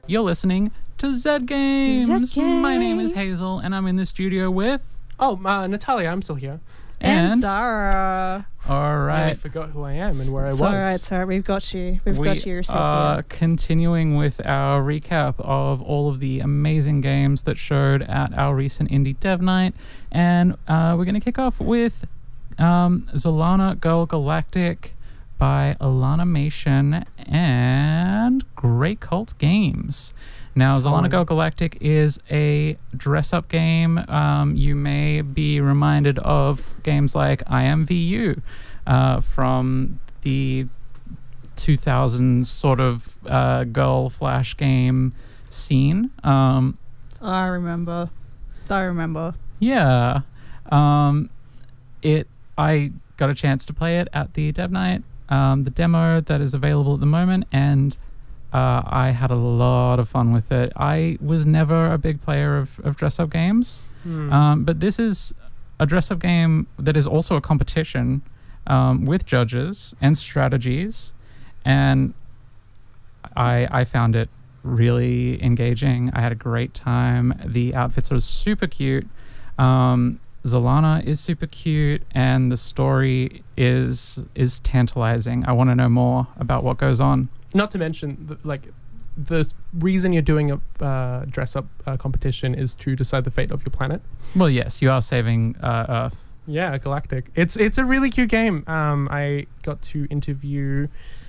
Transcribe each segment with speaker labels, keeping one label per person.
Speaker 1: You're listening to Zed Games.
Speaker 2: Zed Games.
Speaker 1: My name is Hazel, and I'm in the studio with...
Speaker 3: Oh, Natalia, I'm still here.
Speaker 2: And Sarah.
Speaker 1: All right.
Speaker 3: I forgot who I am and where I was.
Speaker 2: It's all right. We've got you. We've got you yourself
Speaker 1: are
Speaker 2: here.
Speaker 1: continuing with our recap of all of the amazing games that showed at our recent Indie Dev Night. And we're going to kick off with Zolana Girl Galactic by Alanimation and Grey Cult Games. Now, Zolana Girl Galactic is a dress-up game. You may be reminded of games like I Am VU from the 2000s sort of girl flash game scene.
Speaker 2: I remember.
Speaker 1: Yeah. I got a chance to play it at the Dev Night, the demo that is available at the moment, and I had a lot of fun with it. I was never a big player of dress-up games, but this is a dress-up game that is also a competition with judges and strategies, and I found it really engaging. I had a great time. The outfits are super cute. Zolana is super cute, and the story is tantalizing. I want to know more about what goes on.
Speaker 3: Not to mention, the reason you're doing a dress-up competition is to decide the fate of your planet.
Speaker 1: Well, yes, you are saving Earth.
Speaker 3: Yeah, Galactic. It's a really cute game. I got to interview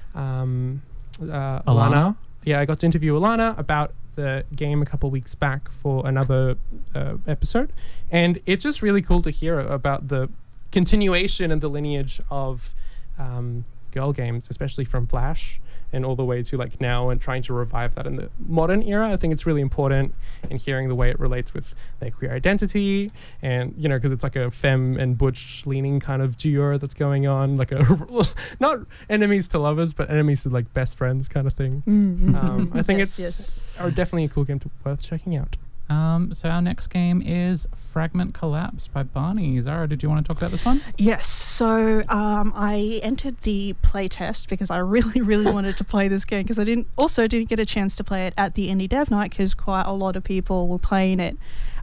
Speaker 3: Alana. Yeah, I got to interview Alana about the game a couple weeks back for another episode, and it's just really cool to hear about the continuation and the lineage of girl games, especially from Flash and all the way to like now, and trying to revive that in the modern era. I think it's really important in hearing the way it relates with their queer identity, and you know, because it's like a femme and butch leaning kind of duo that's going on, like a not enemies to lovers but enemies to like best friends kind of thing. I think it's definitely a cool game worth checking out.
Speaker 1: So our next game is Fragment Collapse by Barney. Zara, did you want to talk about this one?
Speaker 2: Yes. So I entered the playtest because I really, really wanted to play this game, because I didn't get a chance to play it at the Indie Dev Night because quite a lot of people were playing it.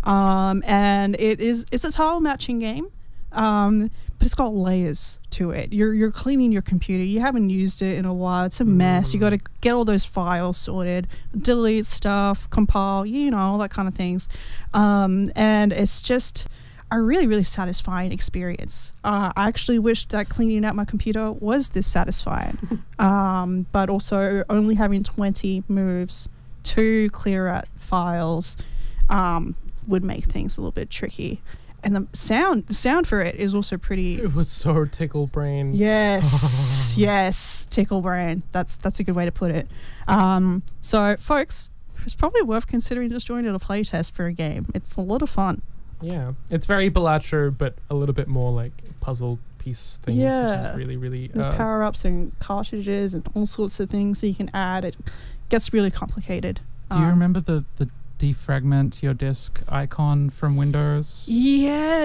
Speaker 2: And it's a tile matching game. But it's got layers to it. You're cleaning your computer. You haven't used it in a while. It's a mess. You got to get all those files sorted, delete stuff, compile, all that kind of things. And it's just a really, really satisfying experience. I actually wish that cleaning out my computer was this satisfying. But also only having 20 moves to clear out files would make things a little bit tricky. And the sound for it is also pretty...
Speaker 3: It was so tickle brain.
Speaker 2: Yes, yes, tickle brain. That's a good way to put it. So, folks, it's probably worth considering just joining a playtest for a game. It's a lot of fun.
Speaker 3: Yeah, it's very Balatro, but a little bit more like puzzle piece thing.
Speaker 2: Yeah.
Speaker 3: Which is really, really...
Speaker 2: There's power-ups and cartridges and all sorts of things that you can add. It gets really complicated.
Speaker 1: Do you remember the defragment your disk icon from Windows?
Speaker 2: Yeah.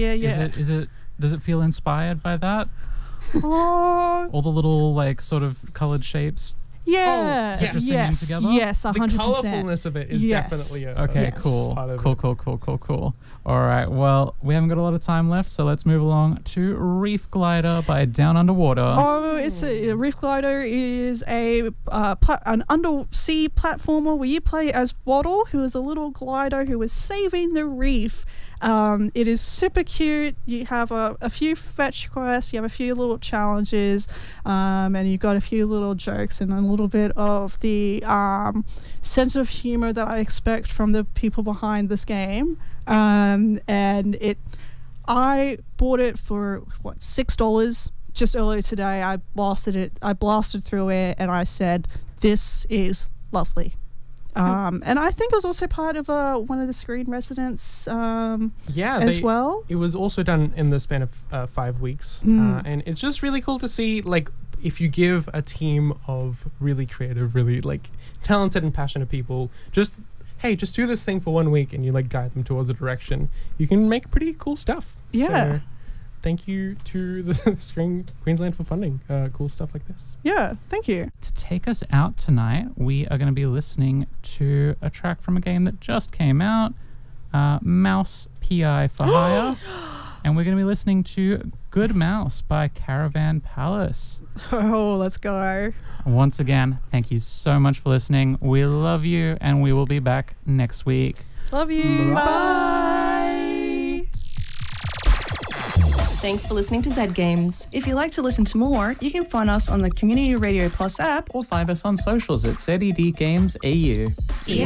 Speaker 1: Does it feel inspired by that?
Speaker 2: Oh.
Speaker 1: All the little like sort of colored shapes.
Speaker 2: Yeah.
Speaker 1: Together?
Speaker 2: Yes, 100%.
Speaker 3: The colorfulness of it is definitely
Speaker 1: Cool. All right, well, we haven't got a lot of time left, so let's move along to Reef Glider by Down Underwater.
Speaker 2: Reef Glider is an undersea platformer where you play as Waddle, who is a little glider who is saving the reef. It is super cute. You have a few fetch quests, you have a few little challenges, and you've got a few little jokes and a little bit of the sense of humor that I expect from the people behind this game. I bought it for $6 just earlier today. I blasted through it, and I said, this is lovely. And I think it was also part of one of the Screen Residents as well. It
Speaker 3: was also done in the span of 5 weeks. And it's just really cool to see, like, if you give a team of really creative, really, like, talented and passionate people just do this thing for 1 week, and you, like, guide them towards a direction, you can make pretty cool stuff.
Speaker 2: Yeah.
Speaker 3: thank you to the Screen Queensland for funding cool stuff like this.
Speaker 2: Yeah, thank you.
Speaker 1: To take us out tonight, we are going to be listening to a track from a game that just came out, Mouse P.I. for Hire. And we're going to be listening to Good Mouse by Caravan Palace.
Speaker 2: Oh, let's go.
Speaker 1: Once again, thank you so much for listening. We love you, and we will be back next week.
Speaker 2: Love you.
Speaker 4: Bye. Thanks for listening to Zed Games.
Speaker 5: If you'd like to listen to more, you can find us on the Community Radio Plus app
Speaker 1: Or find us on socials at ZED Games AU.
Speaker 4: See you